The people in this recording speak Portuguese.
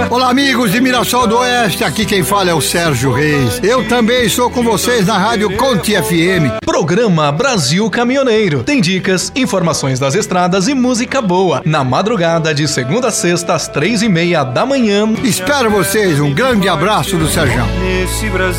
Olá, amigos de Mirassol do Oeste, aqui quem fala é o Sérgio Reis. Eu também estou com vocês na Rádio Conte FM. Programa Brasil Caminhoneiro. Tem dicas, informações das estradas e música boa. Na madrugada de segunda a sexta às 3:30 da manhã. Espero vocês, um grande abraço do Sérgio.